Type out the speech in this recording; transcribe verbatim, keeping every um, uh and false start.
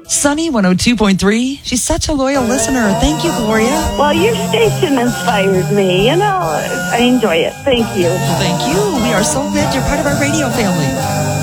Sunny one oh two point three. She's such a loyal listener. Thank you, Gloria. Well, your station inspires me. You know, I enjoy it. Thank you. Thank you. We are so glad you're part of our radio family.